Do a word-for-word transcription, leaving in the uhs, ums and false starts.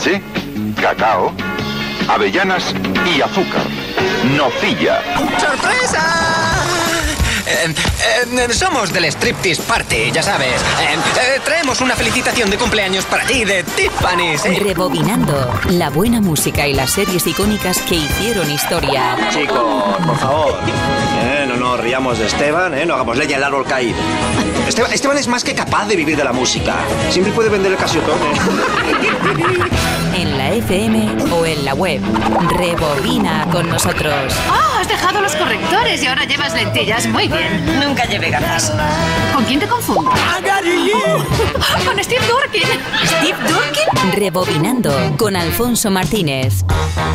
leche, cacao, avellanas y azúcar. Nocilla. ¡Sorpresa! Eh, eh, somos del Striptease Party, ya sabes. Eh, eh, traemos una felicitación de cumpleaños para ti de Tiffany. ¿Sí? Rebobinando la buena música y las series icónicas que hicieron historia. Chicos, por favor, eh, no nos riamos de Esteban, eh, no hagamos leña al árbol caído. Esteban, Esteban es más que capaz de vivir de la música. Siempre puede vender el Casiotone. En la F M o en la web. Rebobina con nosotros. ¡Oh! Has dejado los correctores y ahora llevas lentillas. Muy bien. Nunca llevé gafas. ¿Con quién te confundo? Oh, con Steve Durkin. ¿Steve Durkin? Rebobinando con Alfonso Martínez.